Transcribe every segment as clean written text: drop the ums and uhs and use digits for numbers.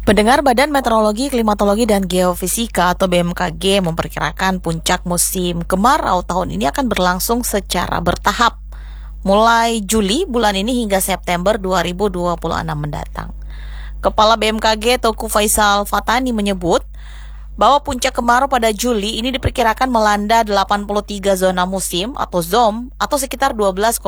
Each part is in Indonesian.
Pendengar, Badan Meteorologi, Klimatologi, dan Geofisika atau BMKG memperkirakan puncak musim kemarau tahun ini akan berlangsung secara bertahap mulai Juli bulan ini hingga September 2026 mendatang. Kepala BMKG Teuku Faisal Fatani menyebut bahwa puncak kemarau pada Juli ini diperkirakan melanda 83 zona musim atau ZOM atau sekitar 12,26%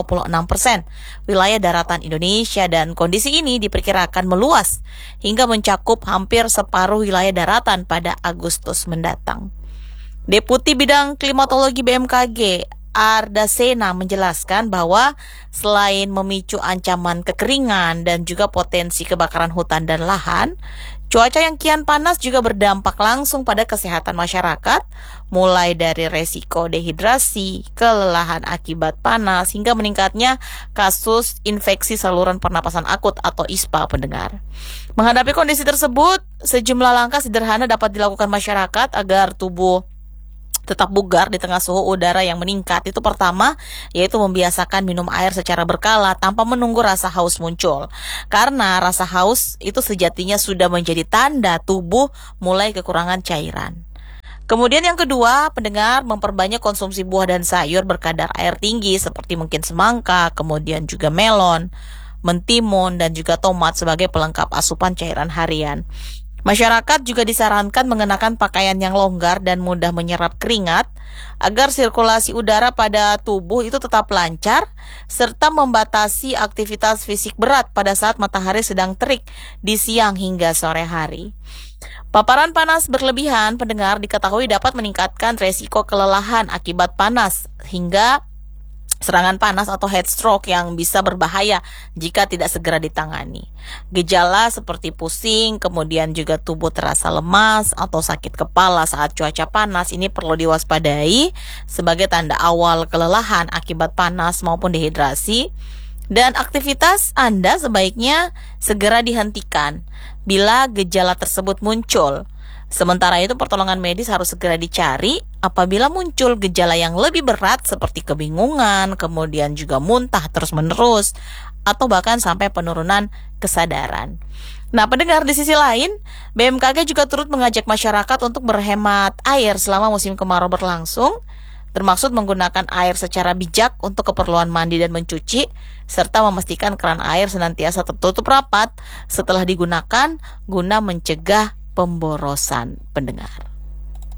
wilayah daratan Indonesia, dan kondisi ini diperkirakan meluas hingga mencakup hampir separuh wilayah daratan pada Agustus mendatang. Deputi Bidang Klimatologi BMKG Ardasena menjelaskan bahwa selain memicu ancaman kekeringan dan juga potensi kebakaran hutan dan lahan, cuaca yang kian panas juga berdampak langsung pada kesehatan masyarakat, mulai dari resiko dehidrasi, kelelahan akibat panas, hingga meningkatnya kasus infeksi saluran pernapasan akut atau ISPA, pendengar. Menghadapi kondisi tersebut, sejumlah langkah sederhana dapat dilakukan masyarakat agar tubuh tetap bugar di tengah suhu udara yang meningkat. Itu pertama, yaitu membiasakan minum air secara berkala tanpa menunggu rasa haus muncul. Karena rasa haus itu sejatinya sudah menjadi tanda tubuh mulai kekurangan cairan. Kemudian yang kedua, pendengar, memperbanyak konsumsi buah dan sayur berkadar air tinggi seperti mungkin semangka, kemudian juga melon, mentimun, dan juga tomat sebagai pelengkap asupan cairan harian. Masyarakat juga disarankan mengenakan pakaian yang longgar dan mudah menyerap keringat agar sirkulasi udara pada tubuh itu tetap lancar, serta membatasi aktivitas fisik berat pada saat matahari sedang terik di siang hingga sore hari. Paparan panas berlebihan, pendengar, diketahui dapat meningkatkan resiko kelelahan akibat panas hingga serangan panas atau heat stroke yang bisa berbahaya jika tidak segera ditangani. Gejala seperti pusing, kemudian juga tubuh terasa lemas atau sakit kepala saat cuaca panas ini perlu diwaspadai sebagai tanda awal kelelahan akibat panas maupun dehidrasi. Dan aktivitas Anda sebaiknya segera dihentikan bila gejala tersebut muncul. Sementara itu, pertolongan medis harus segera dicari apabila muncul gejala yang lebih berat seperti kebingungan, kemudian juga muntah terus-menerus, atau bahkan sampai penurunan kesadaran. Nah, pendengar, di sisi lain, BMKG juga turut mengajak masyarakat untuk berhemat air selama musim kemarau berlangsung, termasuk menggunakan air secara bijak untuk keperluan mandi dan mencuci, serta memastikan keran air senantiasa tertutup rapat setelah digunakan guna mencegah pemborosan, pendengar.